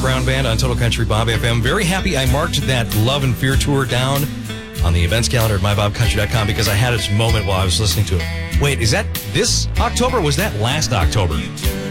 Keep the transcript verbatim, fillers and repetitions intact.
Brown Band on Total Country Bob F M. Very happy I marked that Love and Fear tour down on the events calendar at my bob country dot com because I had this moment while I was listening to it. Wait, is that this October or was that last October?